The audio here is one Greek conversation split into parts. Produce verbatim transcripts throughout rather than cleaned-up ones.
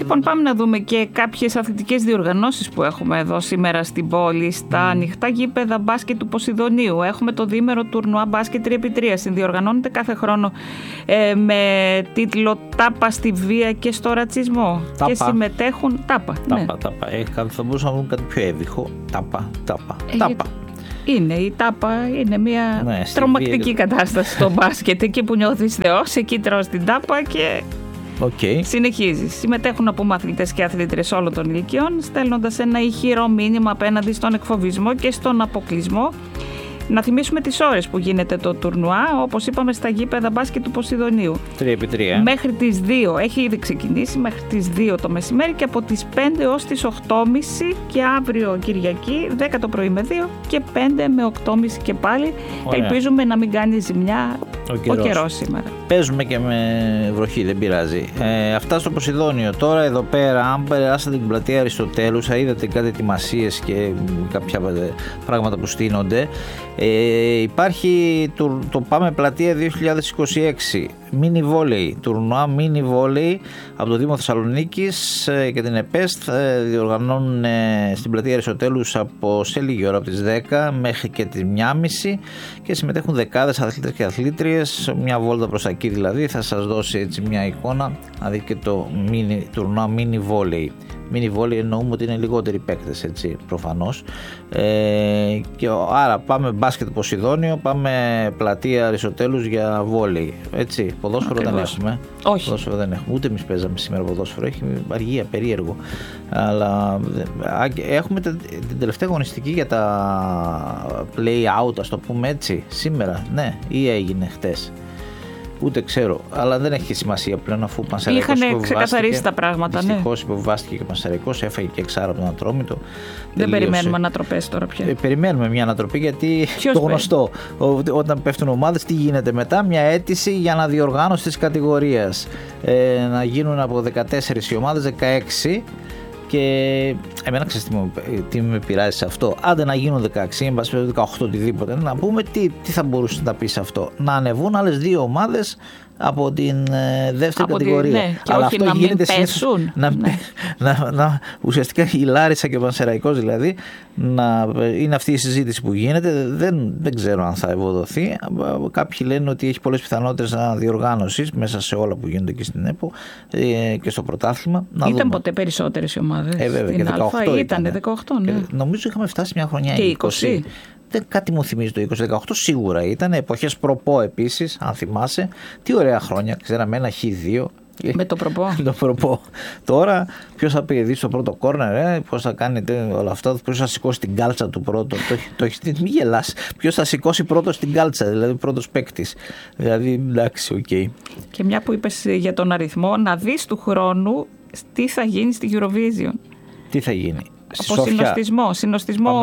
Λοιπόν, πάμε να δούμε και κάποιες αθλητικές διοργανώσεις που έχουμε εδώ σήμερα στην πόλη. Στα mm. ανοιχτά γήπεδα μπάσκετ του Ποσειδονίου έχουμε το διήμερο τουρνουά μπάσκετ τρία επί τρία. Συνδιοργανώνεται κάθε χρόνο ε, με τίτλο «Τάπα στη βία και στο ρατσισμό». Τάπα. Και συμμετέχουν... Τάπα, τάπα, ναι. τάπα. Ε, θα μπορούσαμε να βρούμε κάτι πιο εύηχο. Τάπα, τάπα, ε, τάπα. Είναι η τάπα, είναι μια ναι, τρομακτική βία... κατάσταση στο μπάσκετ. Εκεί που νιώθεις θεός, εκεί τρως την τάπα και... Okay. Συνεχίζει. Συμμετέχουν να πούμε αθλητές και αθλήτριες όλων των ηλικιών, στέλνοντας ένα ηχηρό μήνυμα απέναντι στον εκφοβισμό και στον αποκλεισμό. Να θυμίσουμε τις ώρες που γίνεται το τουρνουά, όπως είπαμε, στα γήπεδα μπάσκετ του Ποσειδονίου. τρία επί τρία. Μέχρι τις δύο, έχει ήδη ξεκινήσει, μέχρι τις δύο το μεσημέρι και από τις πέντε ως τις οκτώ και μισή και αύριο Κυριακή, δέκα το πρωί με δύο και πέντε με οκτώ και μισή και πάλι. Ωραία. Ελπίζουμε να μην κάνει ζημιά ο καιρός, ο καιρός σήμερα. Παίζουμε και με βροχή, δεν πειράζει. Ε, αυτά στο Ποσειδόνιο. Τώρα εδώ πέρα, αν περάσατε την πλατεία Αριστοτέλου, θα είδατε κάτι ετοιμασίες και κάποια πράγματα που στείνονται. Ε, υπάρχει το, το Πάμε Πλατεία δύο χιλιάδες είκοσι έξι μίνι βόλεϊ, τουρνουά μίνι βόλεϊ από το Δήμο Θεσσαλονίκης ε, και την ΕΠΕΣΤ ε, διοργανώνουν ε, στην πλατεία Αριστοτέλους από σε λίγη ώρα από τις δέκα μέχρι και τις μία και μισή και συμμετέχουν δεκάδες αθλητές και αθλήτριες, μια βόλτα προς τα εκεί δηλαδή θα σας δώσει έτσι μια εικόνα να δείτε και το μίνι, τουρνουά μίνι βόλεϊ. Μίνι βόλεϊ εννοούμε ότι είναι λιγότεροι παίκτες, έτσι, προφανώς. Ε, και άρα πάμε μπάσκετ Ποσειδόνιο, πάμε πλατεία Αριστοτέλους για βόλεϊ. Έτσι, ποδόσφαιρο δεν έχουμε. Όχι. Ποδόσφαιρο δεν έχουμε. Ούτε εμείς παίζαμε σήμερα ποδόσφαιρο. Έχει αργία, περίεργο. Αλλά έχουμε την τελευταία αγωνιστική για τα play out, ας το πούμε έτσι, σήμερα. Ναι, ή έγινε χτες. Ούτε ξέρω, αλλά δεν έχει σημασία πλέον αφού ο Πανσεραϊκός είχαν ξεκαθαρίσει τα πράγματα. Δυστυχώς ναι. υποβιβάστηκε και ο Πανσεραϊκός, έφαγε και εξάρα από τον Ατρόμητο. Δεν τελείωσε. περιμένουμε ανατροπές τώρα πια. Ε, περιμένουμε μια ανατροπή γιατί Ποιος το γνωστό. Ο, όταν πέφτουν ομάδες, τι γίνεται μετά, μια αίτηση για αναδιοργάνωση της κατηγορίας. Ε, να γίνουν από δεκατέσσερις οι ομάδες, δεκαέξι. Και εμένα ξέρεις τι, τι με πειράζει σε αυτό. Άντε να γίνουν δεκαέξι, εν πάση περιπτώσει δεκαοκτώ, οτιδήποτε. Να πούμε τι, τι θα μπορούσε να πει σε αυτό. Να ανεβούν άλλες δύο ομάδες από την ε, δεύτερη από κατηγορία. Τη, ναι. Και αλλά όχι αυτό να γίνεται μην πέσουν. Να, ναι. να, να, να, ουσιαστικά η Λάρισα και ο Πανσεραϊκός δηλαδή να, είναι αυτή η συζήτηση που γίνεται. Δεν, δεν ξέρω αν θα ευοδοθεί. Κάποιοι λένε ότι έχει πολλές πιθανότητες αναδιοργάνωσης μέσα σε όλα που γίνονται και στην ΕΠΟ ε, και στο πρωτάθλημα. Να ήταν δούμε. Ποτέ περισσότερες οι ομάδες. Ε, βέβαια, στην και δεκαοκτώ ήταν δεκαοκτώ, ναι. Και νομίζω είχαμε φτάσει μια χρονιά και είκοσι. είκοσι. Δεν, κάτι μου θυμίζει το είκοσι δεκαοκτώ, σίγουρα ήταν. Εποχές προπό επίσης, αν θυμάσαι. Τι ωραία χρόνια, ξέραμε ένα χ δύο. Με το προπό. το προπό. Τώρα, ποιος θα πει στο πρώτο κόρνερ, ε, πώς θα κάνετε όλα αυτά, ποιος θα σηκώσει την κάλτσα του πρώτου. το, το, το, μην γελάς. Ποιος θα σηκώσει πρώτος την κάλτσα, δηλαδή πρώτος παίκτης. Δηλαδή, εντάξει, οκ. Okay. Και μια που είπες για τον αριθμό, να δεις του χρόνου τι θα γίνει στη Eurovision. Τι θα γίνει. Από συνοστισμό, συνοστισμό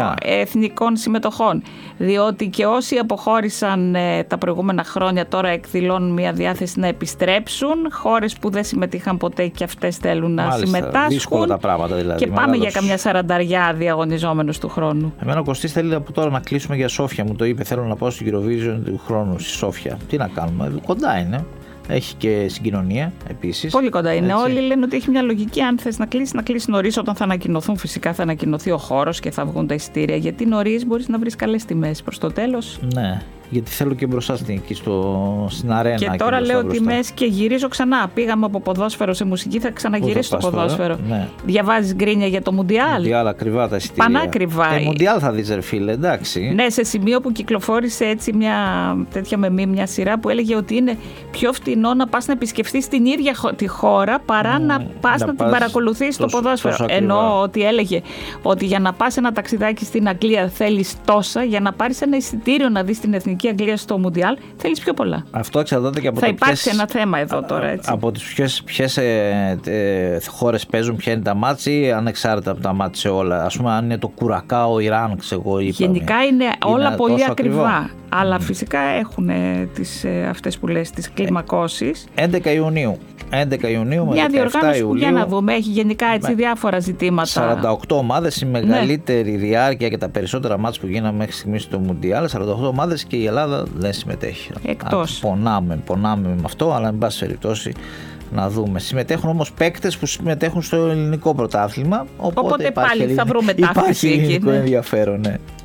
εθνικών συμμετοχών. Διότι και όσοι αποχώρησαν ε, τα προηγούμενα χρόνια τώρα εκδηλώνουν μια διάθεση να επιστρέψουν. Χώρες που δεν συμμετείχαν ποτέ και αυτές θέλουν να Μάλιστα, συμμετάσχουν. Δύσκολα τα πράγματα δηλαδή. Και πάμε μεγάλος... για καμιά σαρανταριά διαγωνιζόμενους του χρόνου. Εμένα ο Κωστής θέλει από τώρα να κλείσουμε για Σόφια. Μου το είπε. Θέλω να πάω στη Eurovision του χρόνου στη Σόφια. Τι να κάνουμε, κοντά είναι. Έχει και συγκοινωνία επίσης. Πολύ κοντά είναι. Έτσι. Όλοι λένε ότι έχει μια λογική. Αν θες να κλείσει, να κλείσει νωρίς. Όταν θα ανακοινωθούν, φυσικά θα ανακοινωθεί ο χώρος και θα βγουν τα εισιτήρια. Γιατί νωρίς μπορείς να βρεις καλές τιμές προς το τέλος. Ναι. Γιατί θέλω και μπροστά στην, εκεί στο, στην αρένα. Και τώρα και λέω τιμές και γυρίζω ξανά. Πήγαμε από ποδόσφαιρο σε μουσική, θα ξαναγυρίσω στο ποδόσφαιρο. Ναι. Διαβάζεις γκρίνια για το Μουντιάλ. Μουντιάλ, ακριβά τα εισιτήρια. Πανάκριβα. Ε, Μουντιάλ θα δεις, ρε φίλε, εντάξει. Ναι, σε σημείο που κυκλοφόρησε έτσι μια τέτοια με μη, μια σειρά που έλεγε ότι είναι πιο φτηνό να πας να επισκεφθείς την ίδια τη χώρα παρά mm, να πας να, να την παρακολουθείς στο ποδόσφαιρο. Ενώ ότι έλεγε ότι για να πας ένα ταξιδάκι στην Αγγλία θέλεις τόσα, για να πάρεις ένα εισιτήριο να δεις την εθνική Αγγλία στο Μουντιάλ θέλεις πιο πολλά. Αυτό εξαρτάται και από θα το υπάρξει ποιες, ένα θέμα εδώ τώρα. Έτσι. Από τις ποιες, ποιες ε, ε, χώρες παίζουν, ποια είναι τα μάτς ή ανεξάρτητα από τα μάτς σε όλα. Ας πούμε, αν είναι το Κουρακάο, Ιράν, ξέρω. Γενικά είναι όλα είναι πολύ ακριβά. ακριβά. Αλλά mm. φυσικά έχουν τις, αυτές που λες, τις κλιμακώσεις. έντεκα Ιουνίου. έντεκα Ιουνίου με μια διοργάνωση Ιουλίου, που για να δούμε έχει γενικά έτσι με διάφορα ζητήματα. σαράντα οκτώ ομάδες, η μεγαλύτερη ναι. διάρκεια και τα περισσότερα μάτς που γίνανε μέχρι στιγμής στο Μουντιάλ. σαράντα οκτώ ομάδες και η Ελλάδα δεν συμμετέχει. Εκτός. Α, πονάμε, πονάμε με αυτό, αλλά εν πάση περιπτώσει να δούμε. Συμμετέχουν όμως παίκτες που συμμετέχουν στο ελληνικό πρωτάθλημα. Οπότε, οπότε πάλι ελληνικό, θα βρούμε ταύτιση εκεί. Υπάρχει ελληνικό ενδιαφέρον, ναι.